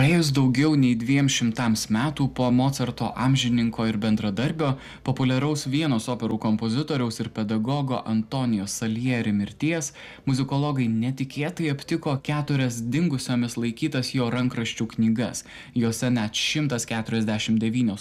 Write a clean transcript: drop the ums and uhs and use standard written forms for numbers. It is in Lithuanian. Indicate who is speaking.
Speaker 1: Praėjus daugiau nei 200 metų po Mocarto amžininko ir bendradarbio, populiaraus Vienos operų kompozitoriaus ir pedagogo Antonijo Salieri mirties, muzikologai netikėtai aptiko 4 dingusiomis laikytas jo rankraščių knygas. Jose net 149